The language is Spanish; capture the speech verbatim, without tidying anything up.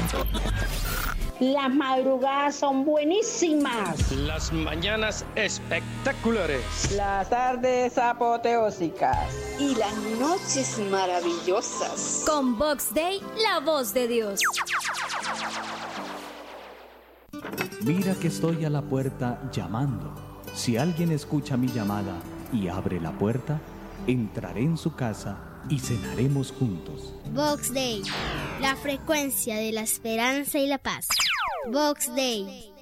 Las madrugadas son buenísimas. Las mañanas espectaculares. Las tardes apoteósicas. Y las noches maravillosas. Con Vox Day, la voz de Dios. Mira que estoy a la puerta llamando. Si alguien escucha mi llamada y abre la puerta, entraré en su casa y cenaremos juntos. Vox Day, la frecuencia de la esperanza y la paz. Vox Day.